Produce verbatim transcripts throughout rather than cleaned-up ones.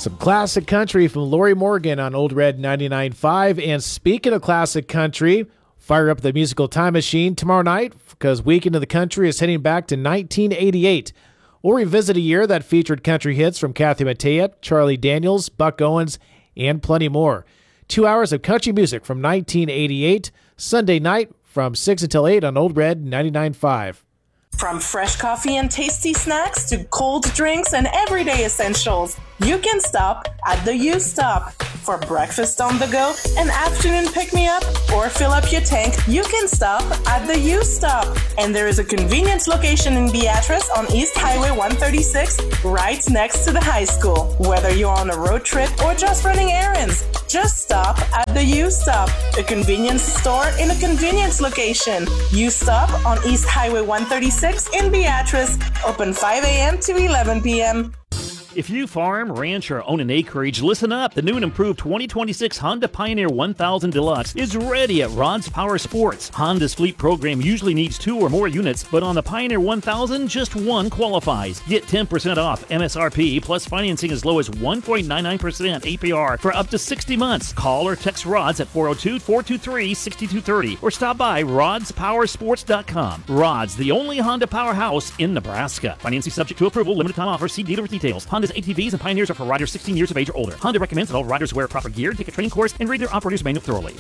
Some classic country from Lori Morgan on Old Red ninety-nine point five. And speaking of classic country, fire up the musical time machine tomorrow night because Weekend of the Country is heading back to nineteen eighty-eight. We'll revisit a year that featured country hits from Kathy Mattea, Charlie Daniels, Buck Owens, and plenty more. Two hours of country music from nineteen eighty-eight, Sunday night from six until eight on Old Red ninety-nine point five. From fresh coffee and tasty snacks to cold drinks and everyday essentials, you can stop at the U-Stop. For breakfast on the go, an afternoon pick-me-up, or fill up your tank, you can stop at the U-Stop. And there is a convenient location in Beatrice on East Highway one thirty-six, right next to the high school. Whether you're on a road trip or just running errands, just stop at the U-Stop, a convenience store in a convenience location. U-Stop on East Highway one thirty-six in Beatrice, open five a.m. to eleven p.m. If you farm, ranch, or own an acreage, listen up. The new and improved twenty twenty-six Honda Pioneer one thousand Deluxe is ready at Rod's Power Sports. Honda's fleet program usually needs two or more units, but on the Pioneer one thousand, just one qualifies. Get ten percent off M S R P, plus financing as low as one point nine nine percent A P R for up to sixty months. Call or text Rods at four oh two, four two three, six two three oh or stop by rods power sports dot com. Rods, the only Honda powerhouse in Nebraska. Financing subject to approval, limited time offer. See dealer for details. Honda's A T Vs and Pioneers are for riders sixteen years of age or older. Honda recommends that all riders wear proper gear, take a training course, and read their operator's manual thoroughly.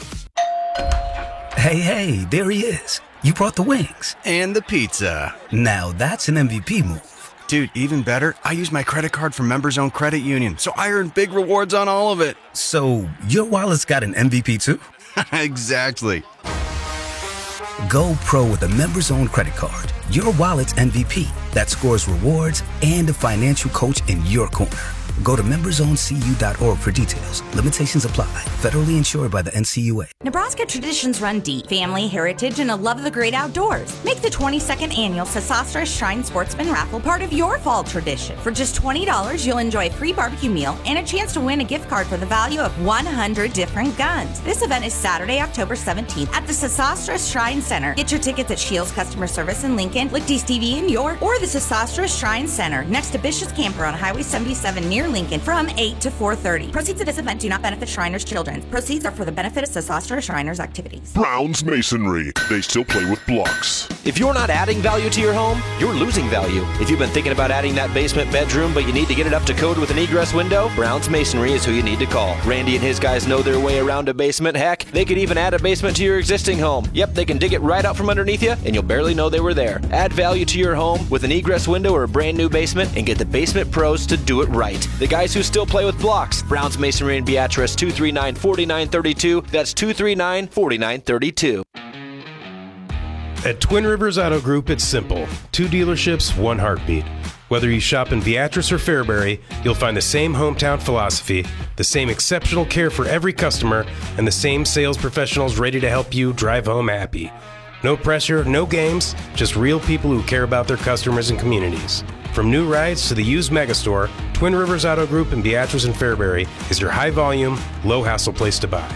Hey, hey, there he is. You brought the wings. And the pizza. Now that's an M V P move. Dude, even better, I used my credit card from Members Owned Credit Union, so I earned big rewards on all of it. So your wallet's got an M V P too? Exactly. Go pro with a Members Owned credit card. Your wallet's M V P that scores rewards and a financial coach in your corner. Go to members owned c u dot org for details. Limitations apply. Federally insured by the N C U A. Nebraska traditions run deep. Family, heritage, and a love of the great outdoors. Make the twenty-second annual Sesostris Shrine Sportsman Raffle part of your fall tradition. For just twenty dollars, you'll enjoy a free barbecue meal and a chance to win a gift card for the value of one hundred different guns. This event is Saturday, October seventeenth at the Sesostris Shrine Center. Get your tickets at Shields Customer Service in Lincoln, Lichty's T V in York, or the Sesostris Shrine Center next to Bishop's Camper on Highway seventy-seven near Lincoln from eight to four thirty. Proceeds of this event do not benefit Shriners' children. Proceeds are for the benefit of Sesostris Shriners activities. Brown's Masonry. They still play with blocks. If you're not adding value to your home, you're losing value. If you've been thinking about adding that basement bedroom, but you need to get it up to code with an egress window, Brown's Masonry is who you need to call. Randy and his guys know their way around a basement. Heck, they could even add a basement to your existing home. Yep, they can dig it right out from underneath you, and you'll barely know they were there. Add value to your home with an egress window or a brand new basement, and get the basement pros to do it right. The guys who still play with blocks. Brown's Masonry in Beatrice, two three nine, four nine three two. That's two three nine, four nine three two. At Twin Rivers Auto Group, it's simple. Two dealerships, one heartbeat. Whether you shop in Beatrice or Fairbury, you'll find the same hometown philosophy, the same exceptional care for every customer, and the same sales professionals ready to help you drive home happy. No pressure, no games, just real people who care about their customers and communities. From new rides to the used megastore, Twin Rivers Auto Group in Beatrice and Fairbury is your high-volume, low-hassle place to buy.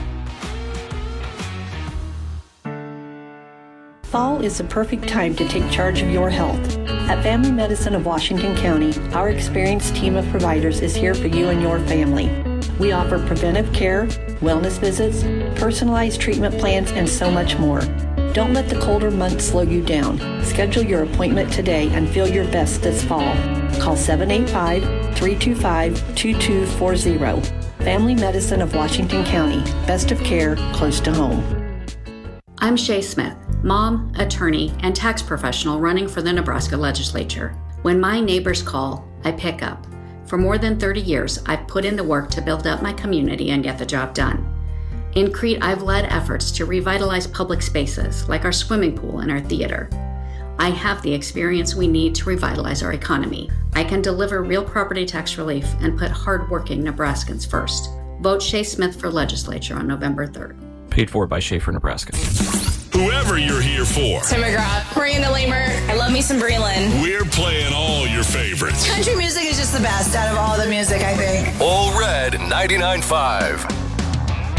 Fall is the perfect time to take charge of your health. At Family Medicine of Washington County, our experienced team of providers is here for you and your family. We offer preventive care, wellness visits, personalized treatment plans, and so much more. Don't let the colder months slow you down. Schedule your appointment today and feel your best this fall. Call seven eight five, three two five, two two four zero. Family Medicine of Washington County. Best of care, close to home. I'm Shay Smith, mom, attorney, and tax professional running for the Nebraska legislature. When my neighbors call, I pick up. For more than thirty years, I've put in the work to build up my community and get the job done. In Crete, I've led efforts to revitalize public spaces like our swimming pool and our theater. I have the experience we need to revitalize our economy. I can deliver real property tax relief and put hardworking Nebraskans first. Vote Shay Smith for legislature on November third. Paid for by Schaefer, Nebraska. Whoever you're here for. Tim McGrath, Miranda Lamer, I love me some Breland. We're playing all your favorites. Country music is just the best out of all the music, I think. All Red ninety-nine point five.